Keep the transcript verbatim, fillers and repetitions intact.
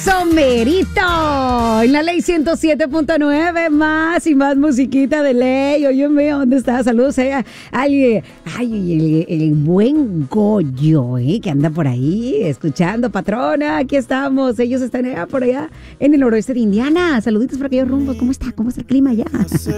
Eso merito. En la ley ciento siete punto nueve, más y más musiquita de ley. Oye, mío, ¿dónde está? Saludos eh, ay, ay, el, el buen Goyo, ¿eh? Que anda por ahí escuchando, patrona. Aquí estamos. Ellos están allá por allá en el noroeste de Indiana. Saluditos por aquellos rumbos. ¿Cómo está? ¿Cómo está el clima allá?